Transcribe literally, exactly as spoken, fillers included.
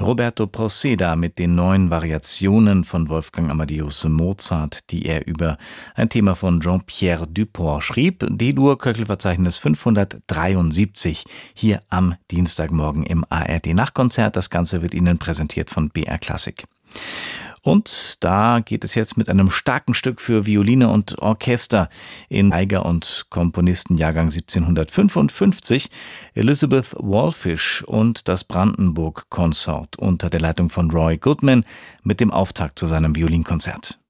Roberto Proceda mit den neuen Variationen von Wolfgang Amadeus Mozart, die er über ein Thema von Jean-Pierre Dupont schrieb. D-Dur, Köchelverzeichnis fünfhundertdreiundsiebzig, hier am Dienstagmorgen im A R D-Nachtkonzert. Das Ganze wird Ihnen präsentiert von B R Klassik. Und da geht es jetzt mit einem starken Stück für Violine und Orchester in Eiger- und Komponistenjahrgang siebzehnhundertfünfundfünfzig. Elizabeth Wallfisch und das Brandenburg Consort unter der Leitung von Roy Goodman mit dem Auftakt zu seinem Violinkonzert.